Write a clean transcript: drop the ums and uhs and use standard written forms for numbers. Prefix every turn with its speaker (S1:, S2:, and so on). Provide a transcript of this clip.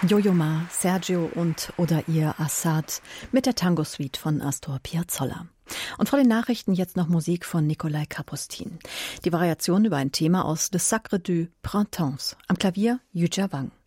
S1: Yo-Yo Ma, Sergio und Odair Assad mit der Tango-Suite von Astor Piazzolla. Und vor den Nachrichten jetzt noch Musik von Nikolai Kapustin. Die Variation über ein Thema aus Le Sacre du Printemps. Am Klavier Yuja Wang.